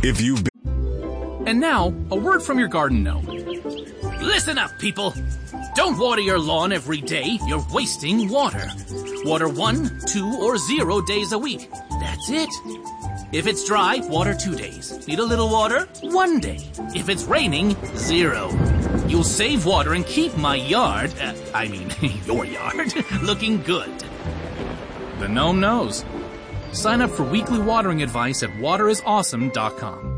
If you've And now, a word from your garden gnome. Listen up, people. Don't water your lawn every day. You're wasting water. Water 1, 2, or 0 days a week. That's it. If it's dry, water 2 days. Need a little water? 1 day. If it's raining, 0. You'll save water and keep my yard, your yard, looking good. The gnome knows. Sign up for weekly watering advice at waterisawesome.com.